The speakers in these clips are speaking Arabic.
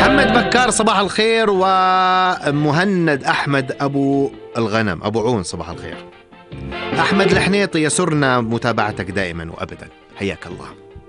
محمد بكار صباح الخير، ومهند أحمد أبو الغنم أبو عون صباح الخير. أحمد الحنيطي يسرنا متابعتك دائما وأبدا، حياك الله.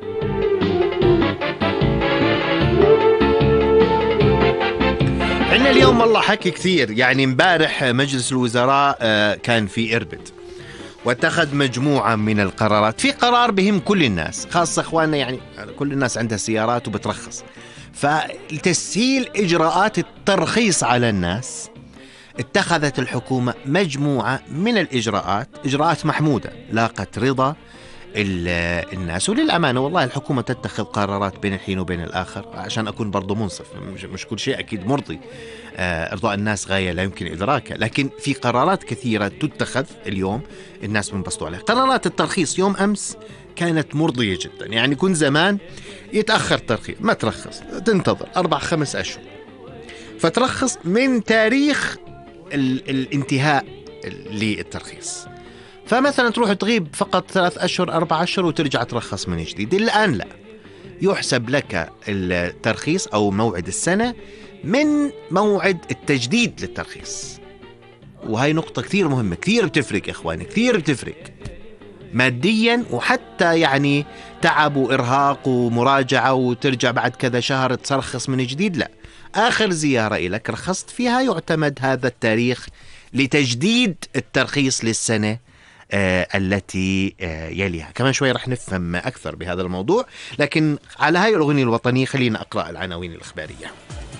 عندنا اليوم والله حكي كثير. يعني امبارح مجلس الوزراء كان في إربد واتخذ مجموعة من القرارات. في قرار بهم كل الناس، خاصة إخواننا، يعني كل الناس عندها سيارات وبترخص، فتسهيل إجراءات الترخيص على الناس اتخذت الحكومة مجموعة من إجراءات محمودة لاقت رضا الناس. وللأمانة والله الحكومة تتخذ قرارات بين الحين وبين الآخر، عشان أكون برضو منصف، مش كل شيء أكيد مرضي. إرضاء الناس غاية لا يمكن إدراكها، لكن في قرارات كثيرة تتخذ اليوم الناس بنبسطوا عليها. قرارات الترخيص يوم أمس كانت مرضية جدا. يعني كنت زمان يتأخر ترخيص، ما ترخص، تنتظر 4-5 أشهر، فترخص من تاريخ الانتهاء للترخيص. فمثلا تروح تغيب فقط 3 أشهر 4 أشهر وترجع ترخص من جديد. الآن لا، يحسب لك الترخيص أو موعد السنة من موعد التجديد للترخيص. وهي نقطة كثير مهمة، كثير بتفرق إخواني، كثير بتفرق ماديا، وحتى يعني تعب وإرهاق ومراجعة وترجع بعد كذا شهر ترخص من جديد. لا، آخر زيارة إليك رخصت فيها يعتمد هذا التاريخ لتجديد الترخيص للسنة التي يليها. كمان شوي رح نفهم أكثر بهذا الموضوع، لكن على هاي الأغنية الوطنية خلينا أقرأ العناوين الإخبارية.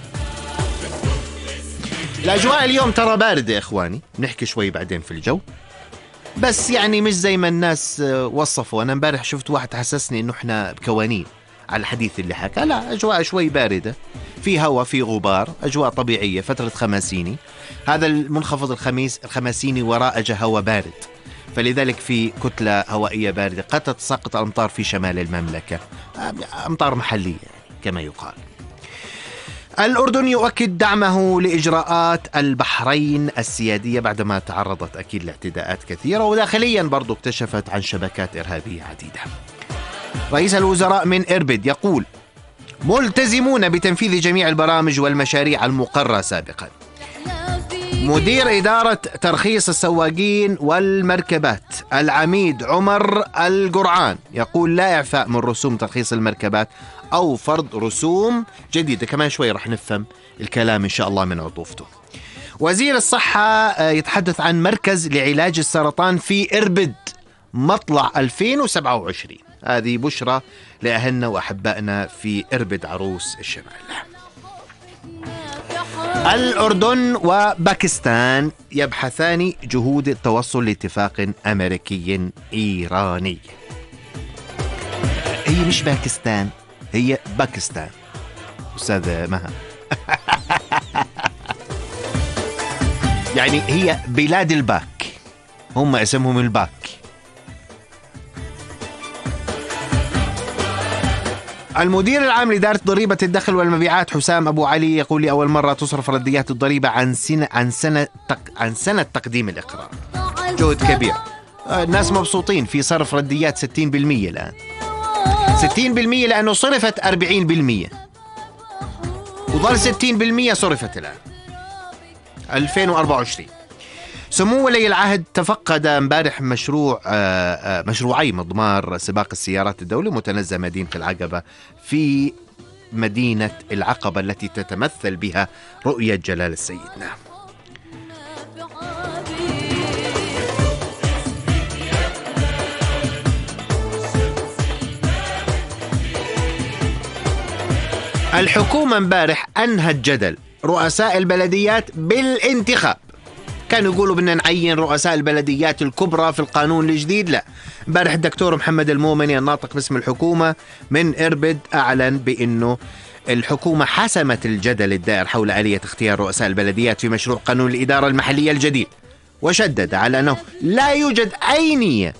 الأجواء اليوم ترى باردة إخواني، نحكي شوي بعدين في الجو، بس يعني مش زي ما الناس وصفوا. أنا امبارح شفت واحد حسسني إنه إحنا بكوانين على الحديث اللي حكى. لا، أجواء شوي باردة، في هواء، في غبار، أجواء طبيعية، فترة خماسيني. هذا المنخفض الخماسيني وراء هواء بارد، فلذلك في كتلة هوائية باردة قد تتساقط أمطار في شمال المملكة، أمطار محلية كما يقال. الأردن يؤكد دعمه لإجراءات البحرين السيادية بعدما تعرضت أكيد لاعتداءات كثيرة، وداخليا برضو اكتشفت عن شبكات إرهابية عديدة. رئيس الوزراء من إربد يقول ملتزمون بتنفيذ جميع البرامج والمشاريع المقررة سابقا. مدير إدارة ترخيص السواقين والمركبات العميد عمر القرعان يقول لا إعفاء من رسوم ترخيص المركبات أو فرض رسوم جديدة. كمان شوي رح نفهم الكلام إن شاء الله من عطوفته. وزير الصحة يتحدث عن مركز لعلاج السرطان في إربد مطلع 2027. هذه بشرى لأهلنا وأحبائنا في إربد عروس الشمال. الأردن وباكستان يبحثان جهود التوصل لاتفاق أمريكي إيراني. هي مش باكستان، هي باكستان أستاذ مها. يعني هي بلاد الباك، هم اسمهم الباك. المدير العام لإدارة ضريبة الدخل والمبيعات حسام أبو علي يقول لأول مرة تصرف رديات الضريبة عن سنة تقديم الإقرار. جهد كبير، الناس مبسوطين في صرف رديات 60% الآن، 60% لأنه صرفت 40% وظل 60% صرفت الآن 2024. سمو ولي العهد تفقد امبارح مشروعي مضمار سباق السيارات الدولي متنزه مدينة العقبة في مدينة العقبة التي تتمثل بها رؤية جلالة سيدنا. الحكومة امبارح أنهت جدل رؤساء البلديات بالانتخاب. كانوا يقولوا بدنا نعين رؤساء البلديات الكبرى في القانون الجديد. لا، امبارح الدكتور محمد المومني الناطق باسم الحكومة من إربد أعلن بأنه الحكومة حسمت الجدل الدائر حول آلية اختيار رؤساء البلديات في مشروع قانون الإدارة المحلية الجديد، وشدد على أنه لا يوجد أي نية